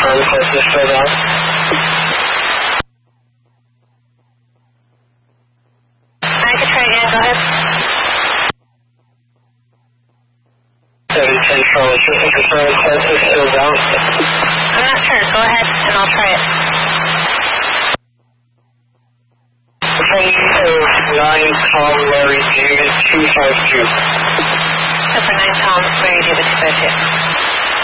confirm course is still down. I can try again, go ahead. 710 Charlotte, just to confirm course is still down. I'm not sure, go ahead and I'll try it. From 9 Tom Larry David 252. So for 9 Tom, Larry David 252.